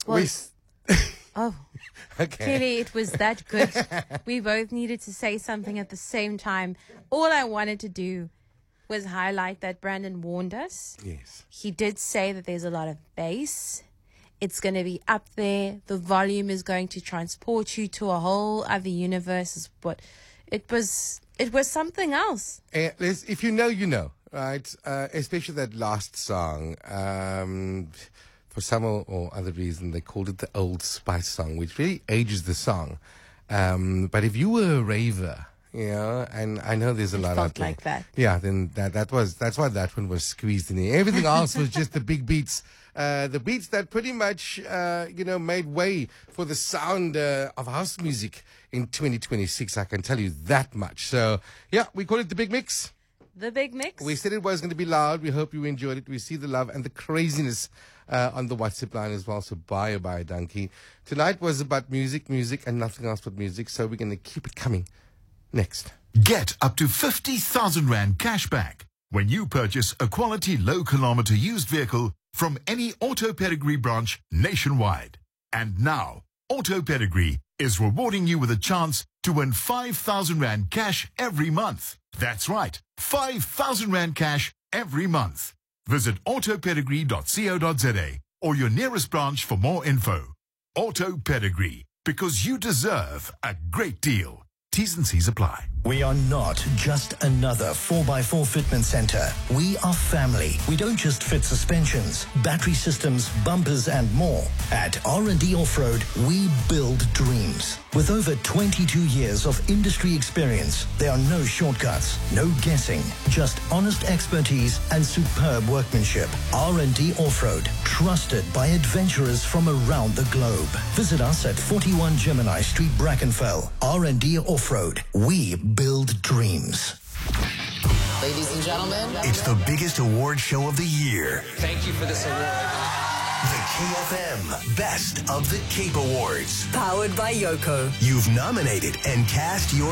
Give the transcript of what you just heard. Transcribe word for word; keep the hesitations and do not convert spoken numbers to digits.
Well, We s- oh, okay. clearly it was that good. We both needed to say something at the same time. All I wanted to do was highlight that Brandon warned us. Yes. He did say that there's a lot of bass. It's going to be up there. The volume is going to transport you to a whole other universe. But it was it was something else. Uh, let's- if you know, you know, right? Uh, especially that last song. Um, for some or, or other reason, they called it the Old Spice song, which really ages the song. Um, but if you were a raver, you know, and I know there's a It lot felt out there. like that. Yeah, then that that was that's why that one was squeezed in there. Everything else was just the big beats, uh, the beats that pretty much uh, you know made way for the sound uh, of house music in twenty twenty-six. I can tell you that much. So yeah, we call it the Big Mix. The big mix. We said it was going to be loud. We hope you enjoyed it. We see the love and the craziness uh, on the WhatsApp line as well. So bye bye, donkey. Tonight was about music, music, and nothing else but music. So we're going to keep it coming. Next. Get up to fifty thousand Rand cash back when you purchase a quality low-kilometer used vehicle from any Auto Pedigree branch nationwide. And now, Auto Pedigree is rewarding you with a chance to win five thousand Rand cash every month. That's right, five thousand Rand cash every month. Visit auto pedigree dot co dot za or your nearest branch for more info. Auto Pedigree, because you deserve a great deal. T's and C's apply. We are not just another four by four fitment center. We are family. We don't just fit suspensions, battery systems, bumpers, and more. At R and D Off-Road, we build dreams. With over twenty-two years of industry experience, there are no shortcuts, no guessing, just honest expertise and superb workmanship. R and D Off-Road, trusted by adventurers from around the globe. Visit us at forty-one Gemini Street, Brackenfell. R and D Off-Road, we build dreams. Ladies and gentlemen, It's the biggest award show of the year. thank you for this award. The K F M Best of the Cape Awards. Powered by Yoko. You've nominated and cast your